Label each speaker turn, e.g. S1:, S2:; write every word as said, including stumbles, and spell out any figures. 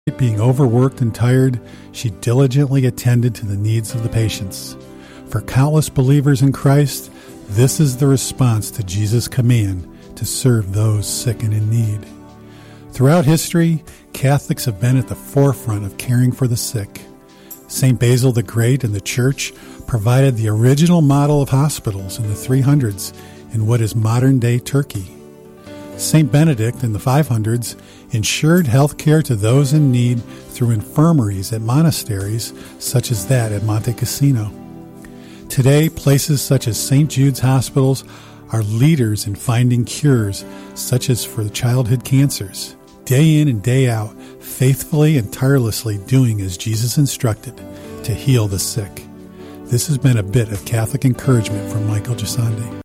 S1: Being overworked and tired, she diligently attended to the needs of the patients. For countless believers in Christ, this is the response to Jesus' command to serve those sick and in need. Throughout history, Catholics have been at the forefront of caring for the sick. Saint Basil the Great and the Church provided the original model of hospitals in the three hundreds in what is modern-day Turkey. Saint Benedict in the five hundreds ensured health care to those in need through infirmaries at monasteries such as that at Monte Cassino. Today, places such as Saint Jude's hospitals are leaders in finding cures such as for childhood cancers, day in and day out, faithfully and tirelessly doing as Jesus instructed to heal the sick. This has been a bit of Catholic encouragement from Michael Gisande.